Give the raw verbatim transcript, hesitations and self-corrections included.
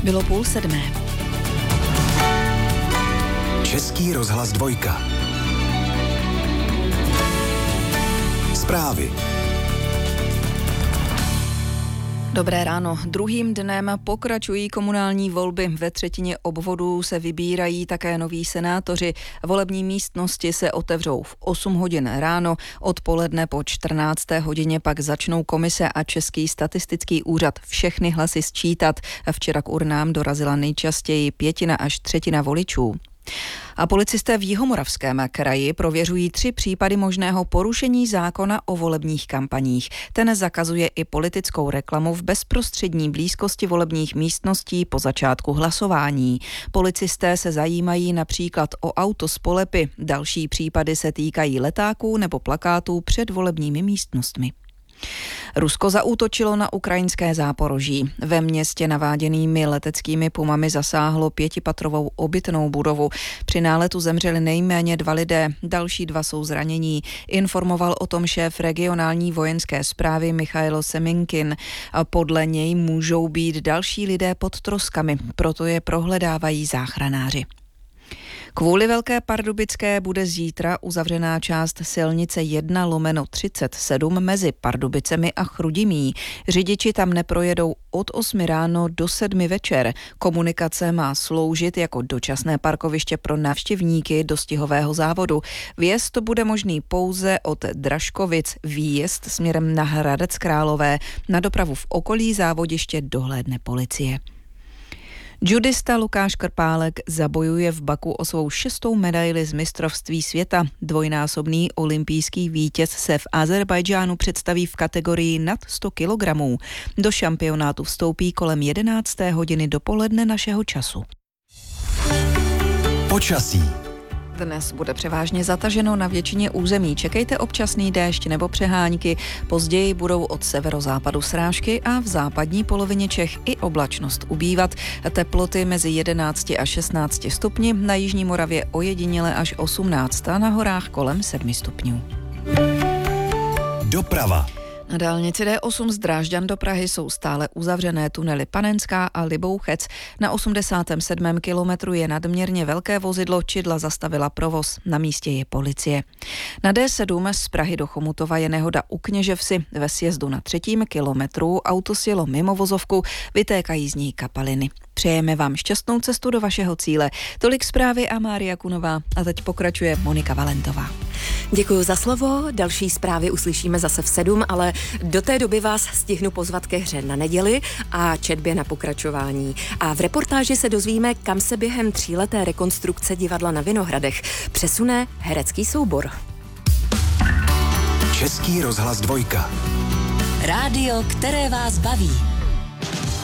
Bylo půl sedmé. Český rozhlas dvojka. Zprávy. Dobré ráno. Druhým dnem pokračují komunální volby. Ve třetině obvodů se vybírají také noví senátoři. Volební místnosti se otevřou v osm hodin ráno, odpoledne po čtrnácté hodině pak začnou komise a Český statistický úřad všechny hlasy sčítat. Včera k urnám dorazila nejčastěji pětina až třetina voličů. A policisté v Jihomoravském kraji prověřují tři případy možného porušení zákona o volebních kampaních. Ten zakazuje i politickou reklamu v bezprostřední blízkosti volebních místností po začátku hlasování. Policisté se zajímají například o auto z Polepy. Další případy se týkají letáků nebo plakátů před volebními místnostmi. Rusko zaútočilo na ukrajinské Záporoží. Ve městě naváděnými leteckými pumami zasáhlo pětipatrovou obytnou budovu. Při náletu zemřeli nejméně dva lidé, další dva jsou zranění. Informoval o tom šéf regionální vojenské správy Michailo Seminkin. Podle něj můžou být další lidé pod troskami, proto je prohledávají záchranáři. Kvůli Velké Pardubické bude zítra uzavřená část silnice jedna lomeno třicet sedm mezi Pardubicemi a Chrudimí. Řidiči tam neprojedou od osmi ráno do sedmi večer. Komunikace má sloužit jako dočasné parkoviště pro návštěvníky dostihového závodu. Vjezd bude možný pouze od Dražkovic, výjezd směrem na Hradec Králové. Na dopravu v okolí závodiště dohlédne policie. Judista Lukáš Krpálek zabojuje v Baku o svou šestou medaili z mistrovství světa. Dvojnásobný olympijský vítěz se v Azerbajdžánu představí v kategorii nad sto kilogramů. Do šampionátu vstoupí kolem jedenácté hodiny dopoledne našeho času. Počasí. Dnes bude převážně zataženo na většině území. Čekejte občasný déšť nebo přehánky. Později budou od severozápadu srážky a v západní polovině Čech i oblačnost ubývat. Teploty mezi jedenácti a šestnácti stupni, na jižní Moravě ojediněle až osmnáct a na horách kolem sedmi stupňů. Doprava. Na dálnici D osm z Drážďan do Prahy jsou stále uzavřené tunely Panenská a Libouchec. Na osmdesátém sedmém kilometru je nadměrně velké vozidlo, čidla zastavila provoz. Na místě je policie. Na D sedm z Prahy do Chomutova je nehoda u Kněževsi. Ve sjezdu na třetím kilometru auto sjelo mimo vozovku, vytékají z něj kapaliny. Přejeme vám šťastnou cestu do vašeho cíle. Tolik zprávy a Mária Kunová. A teď pokračuje Monika Valentová. Děkuji za slovo. Další zprávy uslyšíme zase v sedm, ale do té doby vás stihnu pozvat ke hře na neděli a četbě na pokračování. A v reportáži se dozvíme, kam se během tříleté rekonstrukce divadla na Vinohradech přesune herecký soubor. Český rozhlas dvojka. Rádio, které vás baví.